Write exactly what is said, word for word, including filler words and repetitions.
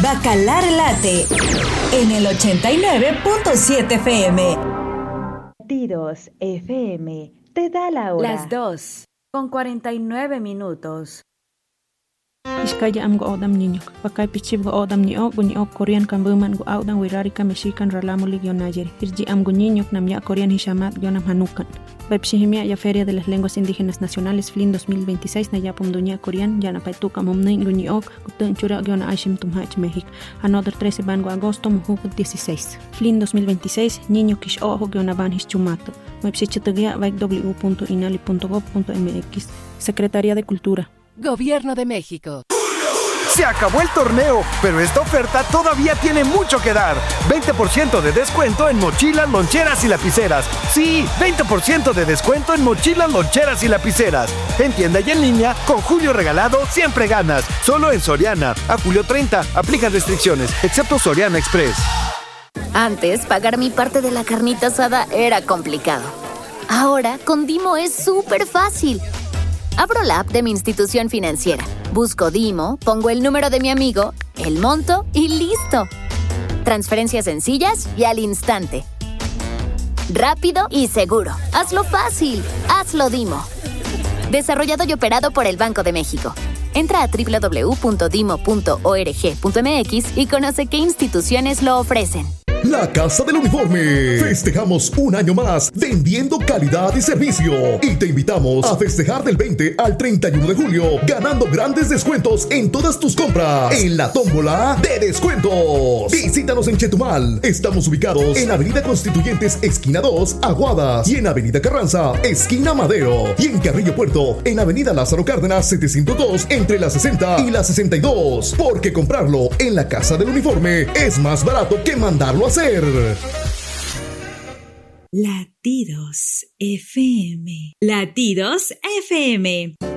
Bacalar Late en el ochenta y nueve punto siete F M. Latidos F M te da la hora. Las dos con cuarenta y nueve minutos. Iskaya am go odam niño. Bakay pichib go odam niño, go niño Korean kan buman go audan wirari ka Mexican ralamulig yon ayer. Irji am go niño nam ya Korean hishamat yon am hanukan. Bepshihimia ya Feria de las Lenguas Indígenas Nacionales F L I N dos mil veintiséis na yapum dunya Korean ya na paituka momnein go niño gutun chura yon aishim tumhach México. Another trece bango agosto mujuk dieciséis. F L I N dos mil veintiséis niño kish ojo yon aban hischumato. Websitegia vaik w punto inali punto gov punto m x. Secretaría de Cultura. Gobierno de México. Se acabó el torneo, pero esta oferta todavía tiene mucho que dar. veinte por ciento de descuento en mochilas, loncheras y lapiceras. Sí, veinte por ciento de descuento en mochilas, loncheras y lapiceras. En tienda y en línea, con Julio Regalado siempre ganas. Solo en Soriana. A julio treinta, aplican restricciones, excepto Soriana Express. Antes, pagar mi parte de la carnita asada era complicado. Ahora, con Dimo es súper fácil. Abro la app de mi institución financiera, busco Dimo, pongo el número de mi amigo, el monto y ¡listo! Transferencias sencillas y al instante. Rápido y seguro. Hazlo fácil. Hazlo Dimo. Desarrollado y operado por el Banco de México. Entra a w w w punto dimo punto org punto m x y conoce qué instituciones lo ofrecen. La Casa del Uniforme. Festejamos un año más vendiendo calidad y servicio. Y te invitamos a festejar del veinte al treinta y uno de julio ganando grandes descuentos en todas tus compras en la tómbola de descuentos. Visítanos en Chetumal. Estamos ubicados en Avenida Constituyentes, esquina dos, Aguadas. Y en Avenida Carranza, esquina Madero. Y en Carrillo Puerto, en Avenida Lázaro Cárdenas setecientos dos, entre la sesenta y la sesenta y dos. Porque comprarlo en la Casa del Uniforme es más barato que mandarlo a hacer. Latidos F M. Latidos F M.